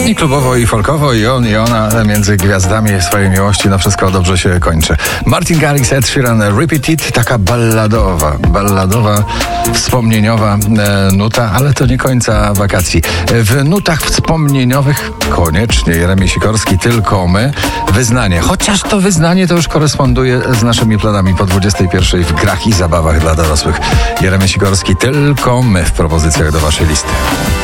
I klubowo, i folkowo, i on, i ona między gwiazdami swojej miłości, no wszystko dobrze się kończy. Martin Garrix, Ed Sheeran, Repeat It, taka balladowa, wspomnieniowa nuta, ale to nie końca wakacji. W nutach wspomnieniowych koniecznie Jeremi Sikorski, Tylko my, wyznanie. Chociaż to wyznanie to już koresponduje z naszymi planami po 21 w grach i zabawach dla dorosłych. Jeremi Sikorski, Tylko my w propozycjach do waszej listy.